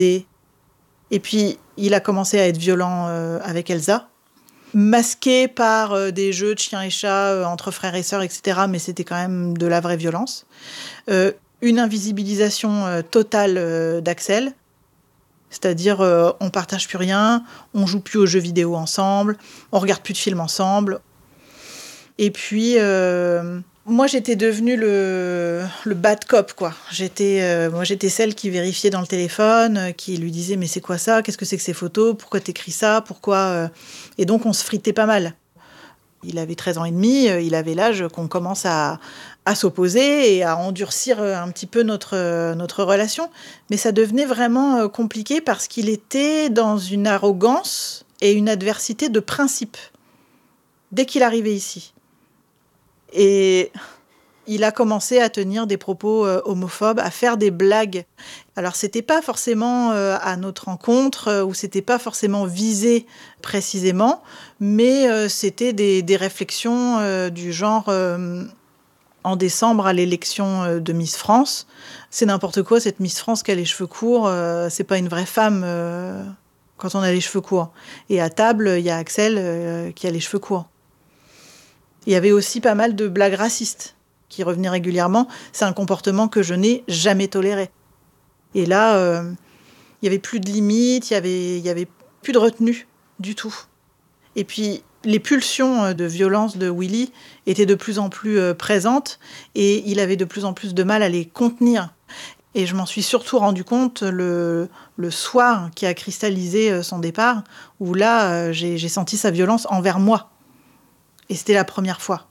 Et puis, il a commencé à être violent avec Elsa, masqué par des jeux de chiens et chats entre frères et sœurs, etc. Mais c'était quand même de la vraie violence. Une invisibilisation totale d'Axel. C'est-à-dire, on partage plus rien, on joue plus aux jeux vidéo ensemble, on regarde plus de films ensemble. Et puis, moi, j'étais devenue le bad cop, quoi. Moi, j'étais celle qui vérifiait dans le téléphone, qui lui disait « Mais c'est quoi ça ? Qu'est-ce que c'est que ces photos ? Pourquoi t'écris ça ? Pourquoi ?» Et donc, on se fritait pas mal. Il avait 13 ans et demi, il avait l'âge qu'on commence à s'opposer et à endurcir un petit peu notre relation. Mais ça devenait vraiment compliqué parce qu'il était dans une arrogance et une adversité de principe dès qu'il arrivait ici. Et il a commencé à tenir des propos homophobes, à faire des blagues. Alors, c'était pas forcément à notre rencontre, ou c'était pas forcément visé précisément, mais c'était des réflexions du genre en décembre à l'élection de Miss France. C'est n'importe quoi, cette Miss France qui a les cheveux courts, c'est pas une vraie femme quand on a les cheveux courts. Et à table, il y a Axel qui a les cheveux courts. Il y avait aussi pas mal de blagues racistes qui revenaient régulièrement. C'est un comportement que je n'ai jamais toléré. Et là, il n'y avait plus de limites, il y avait plus de retenue du tout. Et puis, les pulsions de violence de Willy étaient de plus en plus présentes et il avait de plus en plus de mal à les contenir. Et je m'en suis surtout rendu compte le soir qui a cristallisé son départ, où là, j'ai senti sa violence envers moi. Et c'était la première fois.